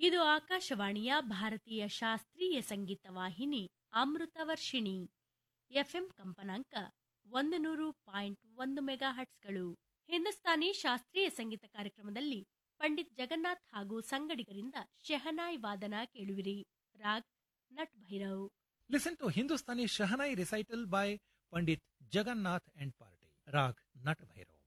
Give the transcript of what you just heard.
ಇದು ಆಕಾಶವಾಣಿಯ ಭಾರತೀಯ ಶಾಸ್ತ್ರೀಯ ಸಂಗೀತ ವಾಹಿನಿ ಅಮೃತ ವರ್ಷಿಣಿ. ಎಫ್ಎಂ ಕಂಪನಾಂಕ 100.1 ಮೆಗಾಹರ್ಟ್ಸ್ಗಳು. ಹಿಂದೂಸ್ತಾನಿ ಶಾಸ್ತ್ರೀಯ ಸಂಗೀತ ಕಾರ್ಯಕ್ರಮದಲ್ಲಿ ಪಂಡಿತ್ ಜಗನ್ನಾಥ್ ಹಾಗೂ ಸಂಗಡಿಗರಿಂದ ಶೆಹನಾಯಿ ವಾದನ ಕೇಳುವಿರಿ. Raag nut Bhairav. Listen to Hindustani Shahnai recital by Pandit Jagannath and Party. Rag Nat Bhairav.